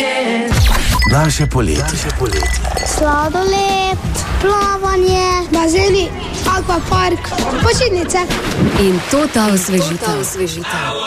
Naše poletje. Sladoled, plavanje, bazeni, akvapark, počitnice. In to ta osvežitev.